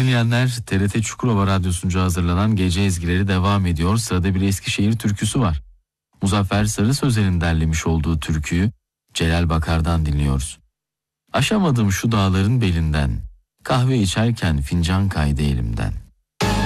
dinleyenler, TRT Çukurova Radyosu'nca hazırlanan gece ezgileri devam ediyor. Sırada bir Eskişehir türküsü var. Muzaffer Sarı Sözer'in derlemiş olduğu türküyü Celal Bakar'dan dinliyoruz. Aşamadım şu dağların belinden, kahve içerken fincan kaydı elimden.